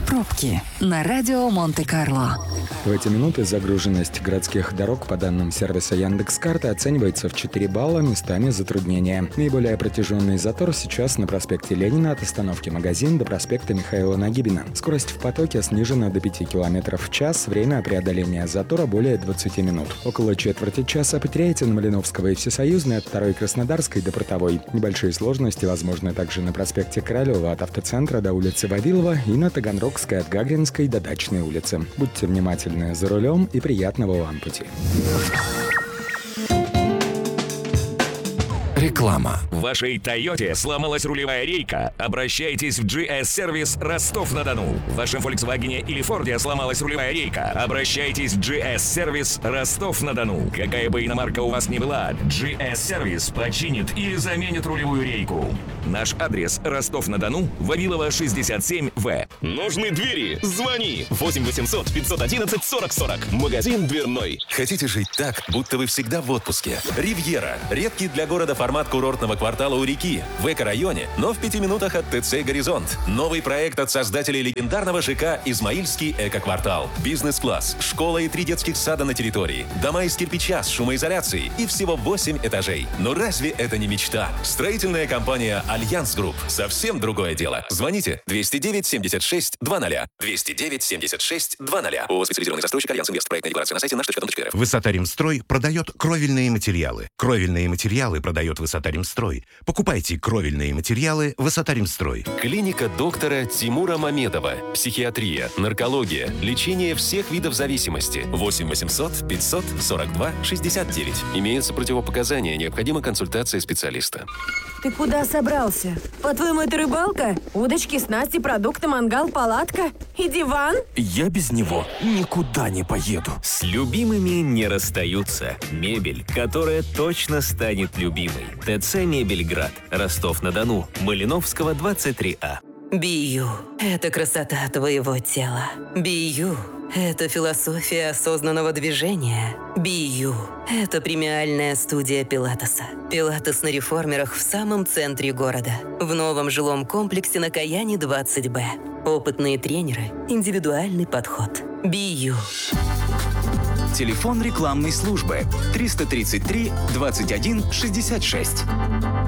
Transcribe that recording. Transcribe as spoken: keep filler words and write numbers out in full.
Пробки на радио Монте-Карло. В эти минуты загруженность городских дорог по данным сервиса Яндекс.Карты оценивается в четыре балла, местами затруднения. Наиболее протяженный затор сейчас на проспекте Ленина от остановки «Магазин» до проспекта Михаила Нагибина. Скорость в потоке снижена до пяти километров в час, время преодоления затора более двадцати минут. Около четверти часа потеряете на Малиновского и Всесоюзной от второй Краснодарской до Портовой. Небольшие сложности возможны также на проспекте Королева от автоцентра до улицы Вавилова и на Таганрогской от Гагаринской до Дачной улицы. Будьте внимательны за рулем и приятного вам пути. Реклама. В вашей Тойоте сломалась рулевая рейка? Обращайтесь в джи эс-сервис Ростов-на-Дону. В вашем Volkswagen или Форде сломалась рулевая рейка? Обращайтесь в джи эс-сервис Ростов-на-Дону. Какая бы иномарка у вас ни была, джи эс-сервис починит или заменит рулевую рейку. Наш адрес: Ростов-на-Дону, Вавилова, шестьдесят семь вэ. Нужны двери? Звони! восемь восемьсот пятьсот одиннадцать сорок сорок. Магазин дверной. Хотите жить так, будто вы всегда в отпуске? Ривьера. Редкий для города формат курортного квартала у реки. В эко-районе, но в пяти минутах от ТЦ «Горизонт». Новый проект от создателей легендарного ЖК «Измаильский эко-квартал». Бизнес-класс, школа и три детских сада на территории. Дома из кирпича с шумоизоляцией и всего восемь этажей. Но разве это не мечта? Строительная компания «Альянс Групп». Совсем другое дело. Звоните двести девять семьдесят шесть двадцать. двести девять семьдесят шесть двадцать. ООО «Специализированный застройщик Альянс Инвест». Проектная декларация на сайте наш точка ком точка эр эф. Высота-Ремстрой продает кровельные материалы. Кровельные материалы продает Высота-Ремстрой. Покупайте кровельные материалы Высота-Ремстрой. Клиника доктора Тимура Мамедова. Психиатрия, наркология, лечение всех видов зависимости. восемь восемьсот пятьсот сорок два шестьдесят девять. Имеются противопоказания, необходима консультация специалиста. Ты куда собрался? По-твоему, это рыбалка? Удочки, снасти, продукты, мангал, палатка и диван? Я без него никуда не поеду. С любимыми не расстаются. Мебель, которая точно станет любимой. ТЦ «Мебельград», Ростов-на-Дону, Малиновского, двадцать три а. Бию – это красота твоего тела. Бию – это философия осознанного движения. Бию – это премиальная студия пилатеса. Пилатес на реформерах в самом центре города. В новом жилом комплексе на Каяне двадцать бэ. Опытные тренеры, индивидуальный подход. Бию. Телефон рекламной службы триста тридцать три двадцать один шестьдесят шесть.